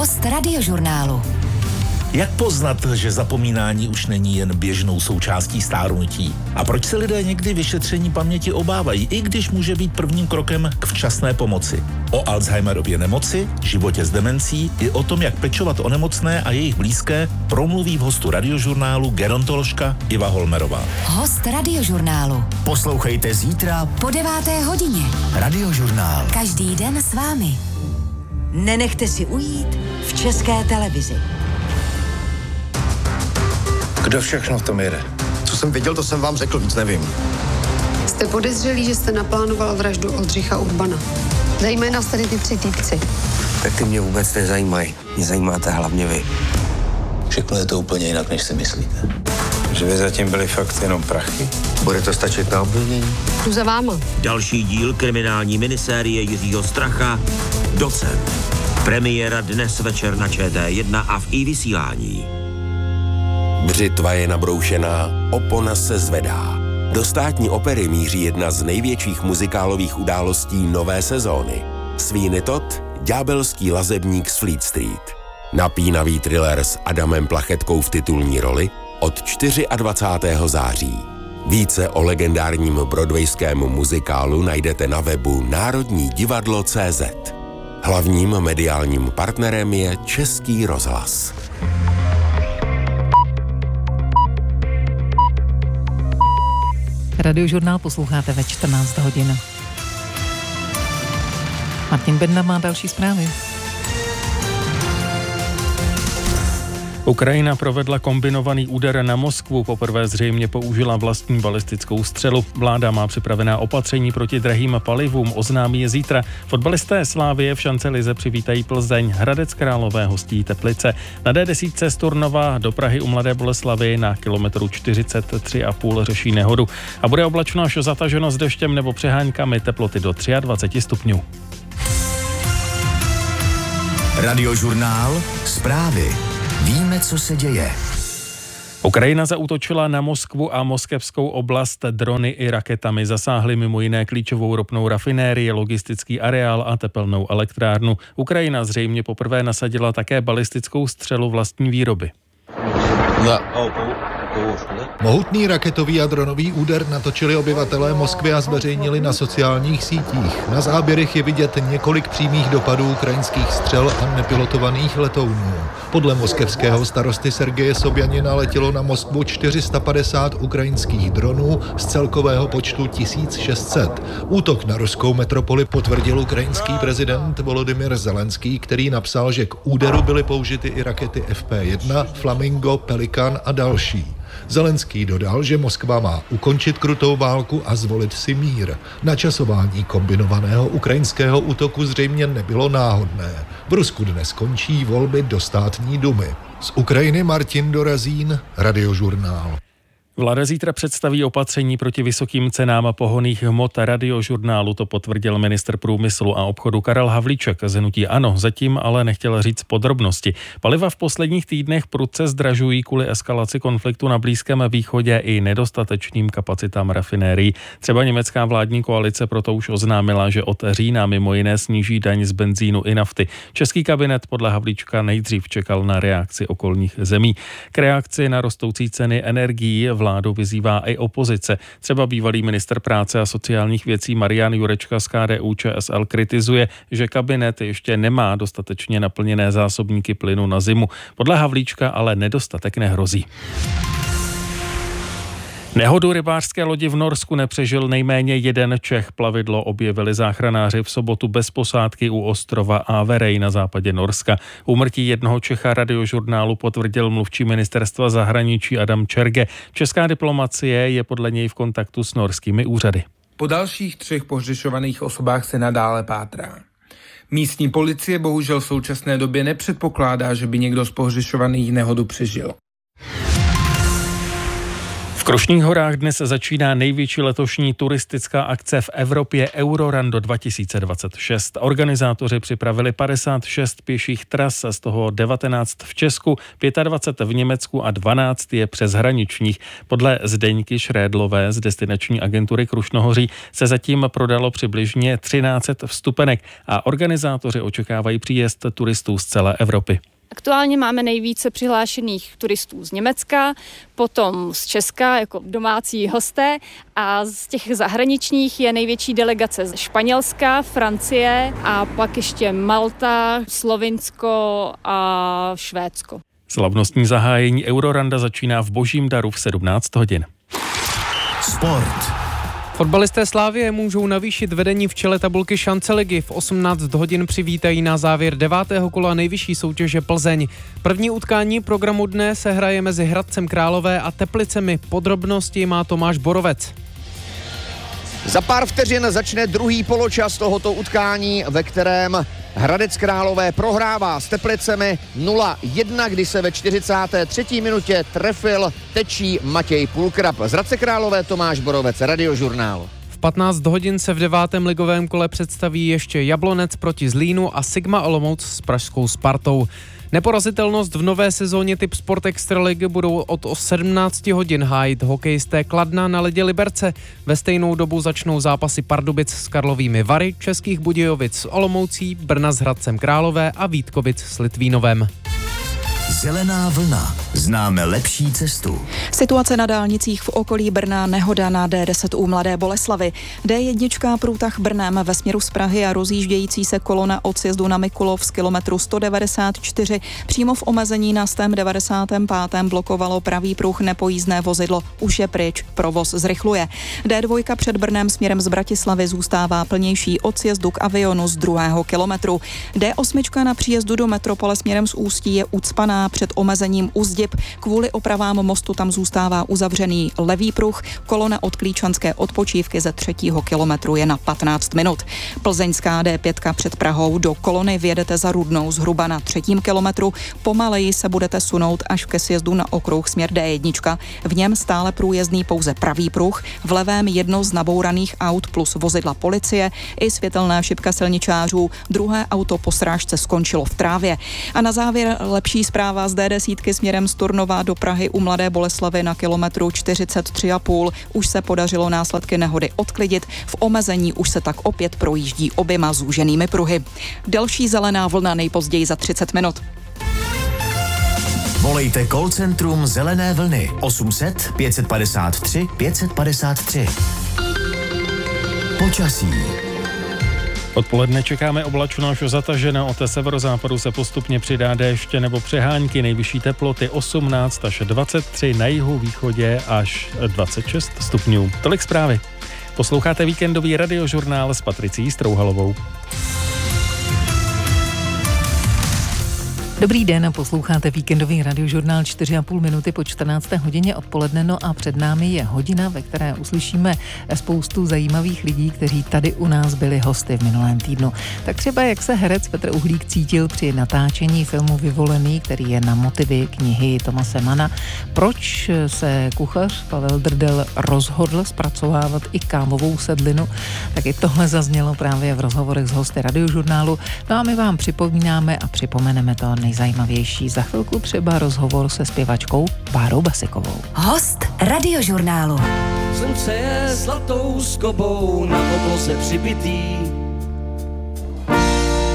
Host Radiožurnálu. Jak poznat, že zapomínání už není jen běžnou součástí stárnutí? A proč se lidé někdy vyšetření paměti obávají, i když může být prvním krokem k včasné pomoci? O Alzheimerově nemoci, životě s demencí i o tom, jak pečovat o nemocné a jejich blízké, promluví v hostu Radiožurnálu gerontoložka Iva Holmerová. Host Radiožurnálu. Poslouchejte zítra Po 9. hodině. Radiožurnál. Každý den s vámi. Nenechte si ujít v České televizi. Kdo všechno v tom jede? Co jsem viděl, to jsem vám řekl, víc nevím. Jste podezřelí, že jste naplánoval vraždu Oldřicha Urbana. Zajímají nás tady ty 3 týpci. Tak ty mě vůbec nezajímají. Mě zajímáte hlavně vy. Všechno je to úplně jinak, než si myslíte. Že by zatím byly fakt jenom prachy? Bude to stačit na obvinění? Jdu za váma. Další díl kriminální minisérie Jiřího Stracha Docent. Premiéra dnes večer na ČT1 a v iVysílání. Břitva je nabroušená, opona se zvedá. Do Státní opery míří jedna z největších muzikálových událostí nové sezóny. Sweeney Todd, ďábelský lazebník z Fleet Street. Napínavý thriller s Adamem Plachetkou v titulní roli od 24. září. Více o legendárním broadwayském muzikálu najdete na webu národnidivadlo.cz. Hlavním mediálním partnerem je Český rozhlas. Radiožurnál posloucháte ve 14 hodin. Martin Bedna má další zprávy. Ukrajina provedla kombinovaný úder na Moskvu, poprvé zřejmě použila vlastní balistickou střelu. Vláda má připravená opatření proti drahým palivům, oznámí je zítra. Fotbalisté Slavie v šance lize přivítají Plzeň, Hradec Králové hostí Teplice. Na D10 z Turnova do Prahy u Mladé Boleslavi na kilometru 43,5 řeší nehodu. A bude oblačno až zataženo s deštěm nebo přeháňkami, teploty do 23 stupňů. Radiožurnál. Zprávy. Víme, co se děje. Ukrajina zaútočila na Moskvu a moskevskou oblast, drony i raketami zasáhly mimo jiné klíčovou ropnou rafinérii, logistický areál a tepelnou elektrárnu. Ukrajina zřejmě poprvé nasadila také balistickou střelu vlastní výroby. Mohutný raketový a dronový úder natočili obyvatelé Moskvy a zveřejnili na sociálních sítích. Na záběrech je vidět několik přímých dopadů ukrajinských střel a nepilotovaných letounů. Podle moskevského starosty Sergeje Sobjanina letělo na Moskvu 450 ukrajinských dronů z celkového počtu 1600. Útok na ruskou metropoli potvrdil ukrajinský prezident Volodymyr Zelenský, který napsal, že k úderu byly použity i rakety FP1, Flamingo, Pelikan a další. Zelenský dodal, že Moskva má ukončit krutou válku a zvolit si mír. Načasování kombinovaného ukrajinského útoku zřejmě nebylo náhodné. V Rusku dnes končí volby do státní dumy. Z Ukrajiny Martin Dorazín, Radiožurnál. Vláda zítra představí opatření proti vysokým cenám pohonných hmot. Radiožurnálu to potvrdil ministr průmyslu a obchodu Karel Havlíček z hnutí ANO. Zatím ale nechtěl říct podrobnosti. Paliva v posledních týdnech prudce zdražují kvůli eskalaci konfliktu na Blízkém východě i nedostatečným kapacitám rafinérií. Třeba německá vládní koalice proto už oznámila, že od října mimo jiné sníží daň z benzínu i nafty. Český kabinet podle Havlíčka nejdřív čekal na reakci okolních zemí. K reakci na rostoucí ceny energií vládu vyzývá i opozice. Třeba bývalý ministr práce a sociálních věcí Marian Jurečka z KDU-ČSL kritizuje, že kabinet ještě nemá dostatečně naplněné zásobníky plynu na zimu. Podle Havlíčka ale nedostatek nehrozí. Nehodu rybářské lodi v Norsku nepřežil nejméně jeden Čech. Plavidlo objevili záchranáři v sobotu bez posádky u ostrova Averey na západě Norska. Úmrtí jednoho Čecha Radiožurnálu potvrdil mluvčí ministerstva zahraničí Adam Čerge. Česká diplomacie je podle něj v kontaktu s norskými úřady. Po dalších 3 pohřešovaných osobách se nadále pátrá. Místní policie bohužel v současné době nepředpokládá, že by někdo z pohřešovaných nehodu přežil. Krušných horách dnes začíná největší letošní turistická akce v Evropě Eurorando 2026. Organizátoři připravili 56 pěších tras, z toho 19 v Česku, 25 v Německu a 12 je přeshraničních. Podle Zdeňky Šrédlové z destinační agentury Krušnohoří se zatím prodalo přibližně 1300 vstupenek a organizátoři očekávají příjezd turistů z celé Evropy. Aktuálně máme nejvíce přihlášených turistů z Německa, potom z Česka jako domácí hosté a z těch zahraničních je největší delegace z Španělska, Francie a pak ještě Malta, Slovinsko a Švédsko. Slavnostní zahájení Euroranda začíná v Božím Daru v 17 hodin. Sport. Fotbalisté Slavie můžou navýšit vedení v čele tabulky šance ligy. V 18 hodin přivítají na závěr 9. kola nejvyšší soutěže Plzeň. První utkání programu dne se hraje mezi Hradcem Králové a Teplicemi. Podrobnosti má Tomáš Borovec. Za pár vteřin začne druhý poločas tohoto utkání, ve kterém Hradec Králové prohrává s Teplicemi 0-1, kdy se ve 43. minutě trefil tečí Matěj Pulkrab. Z Hradce Králové Tomáš Borovec, Radiožurnál. V 15 hodin se v 9. ligovém kole představí ještě Jablonec proti Zlínu a Sigma Olomouc s pražskou Spartou. Neporazitelnost v nové sezóně typ Sport Extraligy budou od 17 hodin hájit hokejisté Kladna na ledě Liberce. Ve stejnou dobu začnou zápasy Pardubic s Karlovými Vary, Českých Budějovic s Olomoucí, Brna s Hradcem Králové a Vítkovic s Litvínovem. Zelená vlna. Známe lepší cestu. Situace na dálnicích v okolí Brna, nehoda na D10 u Mladé Boleslavi. D1 průtah Brnem ve směru z Prahy a rozjíždějící se kolona od sjezdu na Mikulov z kilometru 194 přímo v omezení na 195. blokovalo pravý pruh, nepojízdné vozidlo už je pryč, provoz zrychluje. D2 před Brnem směrem z Bratislavy zůstává plnější od sjezdu k Avionu z 2. kilometru. D8 na příjezdu do metropole směrem z Ústí je ucpaná před omezením u Zdieb. Kvůli opravám mostu tam zůstává uzavřený levý pruh. Kolona od Klíčanské odpočívky ze 3. kilometru je na 15 minut. Plzeňská D5 před Prahou do kolony vjedete za Rudnou zhruba na 3. kilometru. Pomaleji se budete sunout až ke sjezdu na okruh směr D1. V něm stále průjezdný pouze pravý pruh. V levém jedno z nabouraných aut plus vozidla policie i světelná šipka silničářů. Druhé auto po srážce skončilo v trávě. A na závěr lepší zpráva z D10 směrem z Turnova do Prahy u Mladé Boleslavy na kilometru 43,5. Už se podařilo následky nehody odklidit. V omezení už se tak opět projíždí oběma zúženými pruhy. Další zelená vlna nejpozději za 30 minut. Volejte call centrum Zelené vlny 800 553 553. Počasí. Odpoledne čekáme oblačnost zataženo, od severozápadu se postupně přidá déšť nebo přehánky, nejvyšší teploty 18 až 23, na jihu východě až 26 stupňů. Tolik zprávy. Posloucháte víkendový radiožurnál s Patricí Strouhalovou. Dobrý den, posloucháte víkendový radiožurnál 4,5 minuty po 14. hodině odpoledne, no a před námi je hodina, ve které uslyšíme spoustu zajímavých lidí, kteří tady u nás byli hosty v minulém týdnu. Tak třeba jak se herec Petr Uhlík cítil při natáčení filmu Vyvolený, který je na motivy knihy Tomase Manna. Proč se kuchař Pavel Drdel rozhodl zpracovávat i kávovou sedlinu, tak i tohle zaznělo právě v rozhovorech s hosty radiožurnálu. No a my vám připomínáme a připomeneme to nejzajímavější. Za chvilku třeba rozhovor se zpěvačkou Bárou Basikovou. Host radiožurnálu. Slunce je zlatou skobou na obloze přibitý,